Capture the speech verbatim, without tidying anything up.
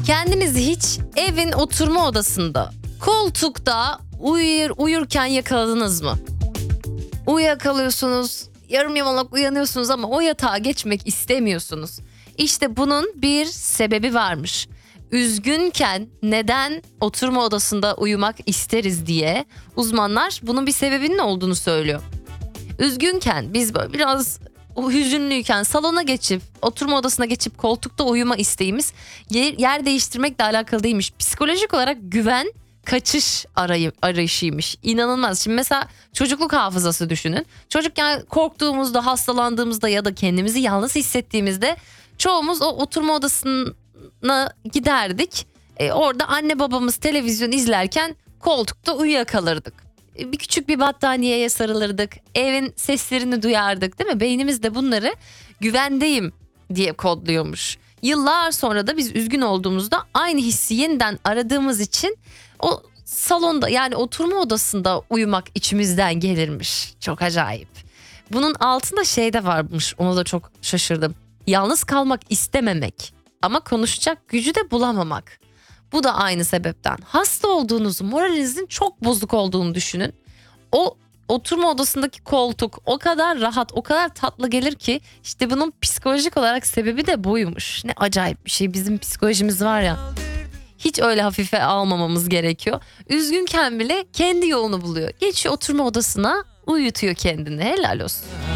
Kendinizi hiç evin oturma odasında, koltukta uyur, uyurken yakaladınız mı? Uyuyakalıyorsunuz, yarım yamalak uyanıyorsunuz ama o yatağa geçmek istemiyorsunuz. İşte bunun bir sebebi varmış. Üzgünken neden oturma odasında uyumak isteriz diye uzmanlar bunun bir sebebinin olduğunu söylüyor. Üzgünken biz böyle biraz hüzünlüyken salona geçip oturma odasına geçip koltukta uyuma isteğimiz yer, yer değiştirmekle alakalı değilmiş. Psikolojik olarak güven kaçış arayı, arayışıymış. İnanılmaz. Şimdi mesela çocukluk hafızası düşünün. Çocukken korktuğumuzda, hastalandığımızda ya da kendimizi yalnız hissettiğimizde çoğumuz o oturma odasına giderdik. E, orada anne babamız televizyon izlerken koltukta uyuyakalırdık. Bir küçük bir battaniyeye sarılırdık. Evin seslerini duyardık, değil mi? Beynimiz de bunları güvendeyim diye kodluyormuş. Yıllar sonra da biz üzgün olduğumuzda aynı hissi yeniden aradığımız için o salonda, yani oturma odasında uyumak içimizden gelirmiş. Çok acayip. Bunun altında şey de varmış, ona da çok şaşırdım. Yalnız kalmak istememek ama konuşacak gücü de bulamamak. Bu da aynı sebepten. Hasta olduğunuzu, moralinizin çok bozuk olduğunu düşünün. O oturma odasındaki koltuk o kadar rahat, o kadar tatlı gelir ki işte bunun psikolojik olarak sebebi de buymuş. Ne acayip bir şey, bizim psikolojimiz var ya. Hiç öyle hafife almamamız gerekiyor. Üzgünken bile kendi yolunu buluyor. Geçiyor oturma odasına, uyutuyor kendini. Helal olsun.